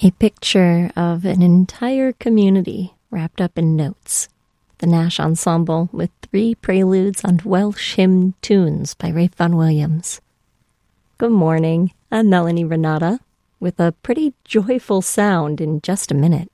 A picture of an entire community wrapped up in notes. The Nash Ensemble with 3 preludes on Welsh hymn tunes by Ralph Vaughan Williams. Good morning, I'm Melanie Renata with a pretty joyful sound in just a minute.